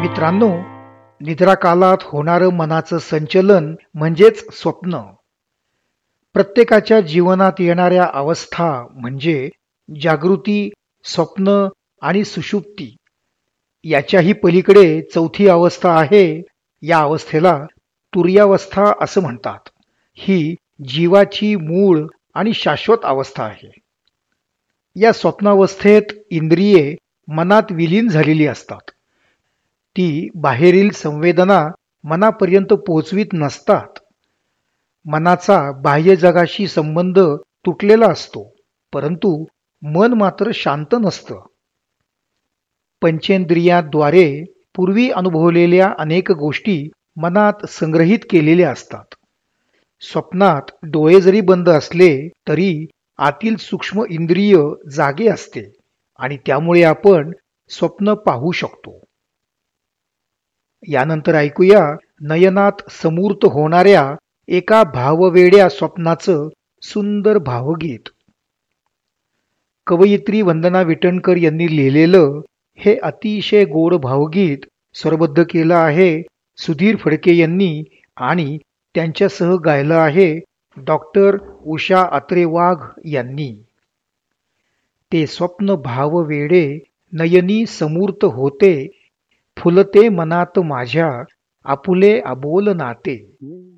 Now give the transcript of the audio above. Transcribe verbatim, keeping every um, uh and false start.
मित्रांनो, निद्राकालात होणारं मनाचं संचलन म्हणजेच स्वप्न. प्रत्येकाच्या जीवनात येणाऱ्या अवस्था म्हणजे जागृती, स्वप्न आणि सुषुप्ती. याच्याही पलीकडे चौथी अवस्था आहे. या अवस्थेला तुर्यावस्था असं म्हणतात. ही जीवाची मूळ आणि शाश्वत अवस्था आहे. या स्वप्नावस्थेत इंद्रिये मनात विलीन झालेली असतात. ती बाहेरील संवेदना मनापर्यंत पोहोचवीत नसतात. मनाचा बाह्य जगाशी संबंध तुटलेला असतो, परंतु मन मात्र शांत नसतं. पंचेंद्रियाद्वारे पूर्वी अनुभवलेल्या अनेक गोष्टी मनात संग्रहित केलेल्या असतात. स्वप्नात डोळे जरी बंद असले तरी आतील सूक्ष्म इंद्रिय जागे असते आणि त्यामुळे आपण स्वप्न पाहू शकतो. यानंतर ऐकूया नयनात समूर्त होणाऱ्या एका भाववेड्या स्वप्नाचं सुंदर भावगीत. कवयित्री वंदना विटणकर यांनी लिहिलेलं हे अतिशय गोड भावगीत स्वरबद्ध केलं आहे सुधीर फडके यांनी आणि त्यांच्यासह गायलं आहे डॉक्टर उषा अत्रे वाघ यांनी. ते स्वप्न भाववेडे नयनी समूर्त होते, फुलते मनात माझ्या आपुले अबोल नाते.